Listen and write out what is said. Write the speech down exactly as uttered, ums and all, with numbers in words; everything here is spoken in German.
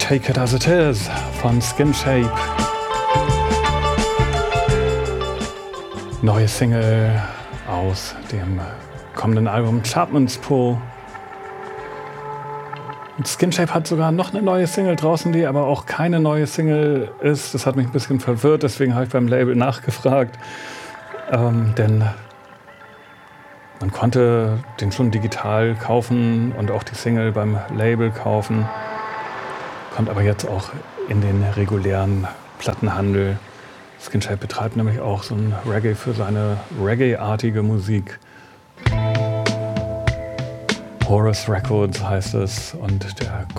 Take It As It Is von Skin Shape. Neue Single aus dem kommenden Album Chapman's Pull. Und Skin Shape hat sogar noch eine neue Single draußen, die aber auch keine neue Single ist. Das hat mich ein bisschen verwirrt, deswegen habe ich beim Label nachgefragt. Ähm, denn man konnte den schon digital kaufen und auch die Single beim Label kaufen. Kommt aber jetzt auch in den regulären Plattenhandel. Skin Shape betreibt nämlich auch so ein Reggae für seine Reggae-artige Musik. Horus Records heißt es und der